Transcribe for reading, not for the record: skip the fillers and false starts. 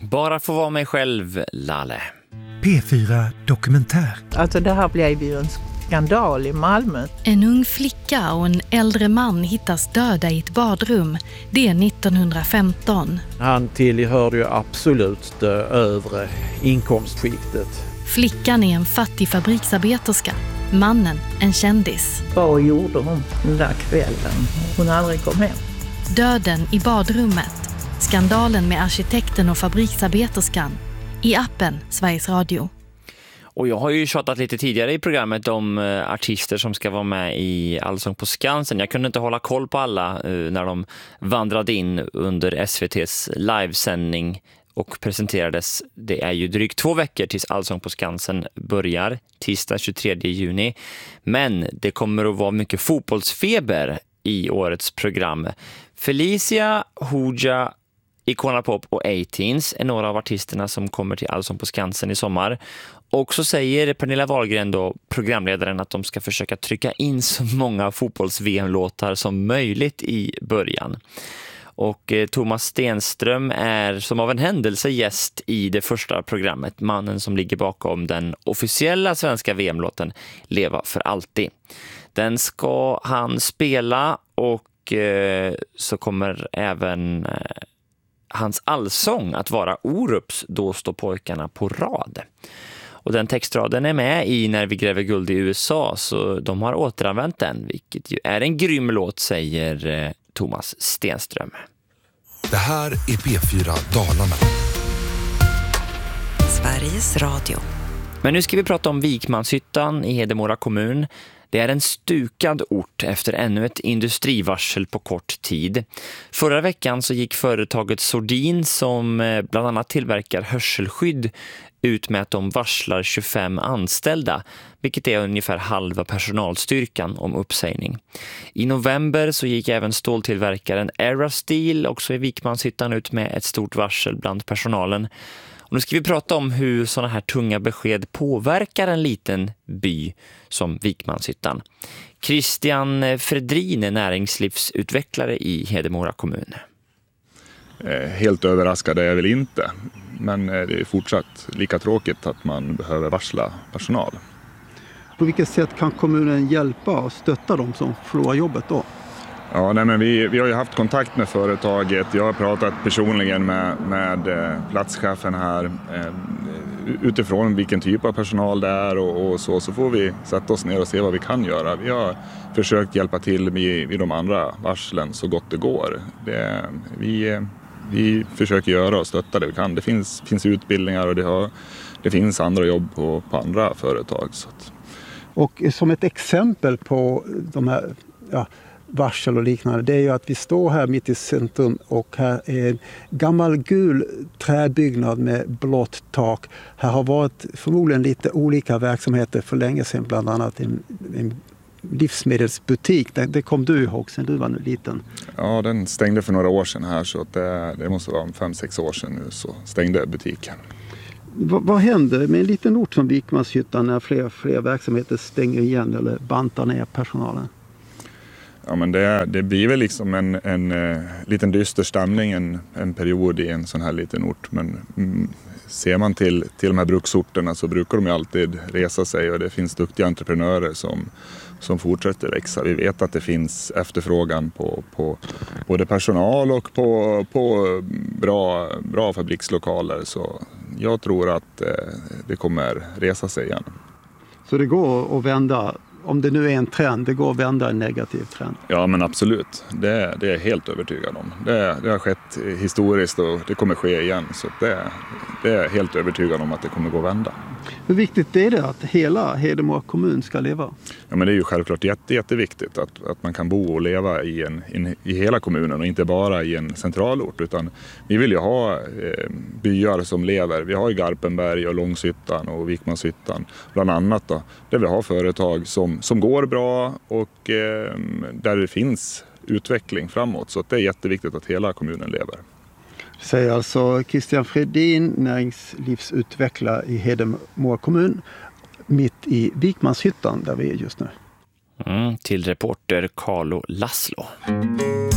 Bara få vara mig själv, Lalle. P4 Dokumentär. Alltså det här blev ju en skandal i Malmö. En ung flicka och en äldre man hittas döda i ett badrum. Det är 1915. Han tillhörde ju absolut det övre inkomstskiktet. Flickan är en fattig fabriksarbeterska. Mannen en kändis. Vad gjorde hon den där kvällen? Hon aldrig kom hem. Döden i badrummet. Skandalen med arkitekten och fabriksarbeterskan. I appen Sveriges Radio. Och jag har ju tjatat lite tidigare i programmet om artister som ska vara med i Allsång på Skansen. Jag kunde inte hålla koll på alla när de vandrade in under SVT:s livesändning och presenterades. Det är ju drygt 2 veckor tills Allsång på Skansen börjar, tisdag 23 juni. Men det kommer att vara mycket fotbollsfeber i årets program. Felicia, Hooja, Icona Pop och A-Teens är några av artisterna som kommer till Allsång på Skansen i sommar. Och så säger Pernilla Wahlgren då, programledaren, att de ska försöka trycka in så många fotbolls-VM-låtar som möjligt i början. Och Thomas Stenström är som av en händelse gäst i det första programmet, mannen som ligger bakom den officiella svenska VM-låten Leva för alltid. Den ska han spela och så kommer även hans allsång att vara Orups Då står pojkarna på rad. Och den textraden är med i När vi gräver guld i USA, så de har återanvänt den, vilket ju är en grym låt, säger Thomas Stenström. Det här är P4 Dalarna. Sveriges Radio. Men nu ska vi prata om Vikmanshyttan i Hedemora kommun. Det är en stukad ort efter ännu ett industrivarsel på kort tid. Förra veckan så gick företaget Sordin, som bland annat tillverkar hörselskydd, ut med att de varslar 25 anställda, vilket är ungefär halva personalstyrkan, om uppsägning. I november så gick även ståltillverkaren Aerosteel också i Vikmanshyttan ut med ett stort varsel bland personalen. Och nu ska vi prata om hur sådana här tunga besked påverkar en liten by som Vikmanshyttan. Christian Fredrin är näringslivsutvecklare i Hedemora kommun. Helt överraskad är jag väl inte, men det är fortsatt lika tråkigt att man behöver varsla personal. På vilket sätt kan kommunen hjälpa och stötta dem som förlorar jobbet då? Ja, men vi har ju haft kontakt med företaget. Jag har pratat personligen med platschefen här utifrån vilken typ av personal det är och så får vi sätta oss ner och se vad vi kan göra. Vi har försökt hjälpa till vid de andra varslen så gott det går. Vi försöker göra och stötta det vi kan. Det finns utbildningar och det finns andra jobb på andra företag. Så att. Och som ett exempel på de här varsel och liknande, det är ju att vi står här mitt i centrum och här är en gammal gul träbyggnad med blått tak. Här har varit förmodligen lite olika verksamheter för länge sedan, bland annat en livsmedelsbutik. Det kom du ihåg sen du var liten. Ja, den stängde för några år sedan här, så att det måste vara 5-6 år sedan nu så stängde butiken. Vad händer med en liten ort som Vikmanshyttan när fler verksamheter stänger igen eller bantar ner personalen? Ja, men det blir väl liksom en liten dyster stämning en period i en sån här liten ort. Men ser man till de här bruksorterna så brukar de ju alltid resa sig, och det finns duktiga entreprenörer som fortsätter växa. Vi vet att det finns efterfrågan på både personal och på bra fabrikslokaler, så jag tror att det kommer resa sig igen. Så det går att vända, om det nu är en trend, det går att vända en negativ trend? Ja, men absolut. Det är jag helt övertygad om. Det har skett historiskt och det kommer ske igen, så det är jag helt övertygad om att det kommer gå att vända. Hur viktigt är det att hela Hedemora kommun ska leva? Ja, men det är ju självklart jätteviktigt att man kan bo och leva i hela kommunen och inte bara i en centralort, utan vi vill ju ha byar som lever. Vi har ju Garpenberg och Långshyttan och Vikmanshyttan bland annat då, där vi har företag som går bra och där det finns utveckling framåt, så att det är jätteviktigt att hela kommunen lever. Säger alltså Christian Fredin, näringslivsutvecklare i Hedemora kommun, mitt i Vikmanshyttan där vi är just nu. Till reporter Carlo Laszlo.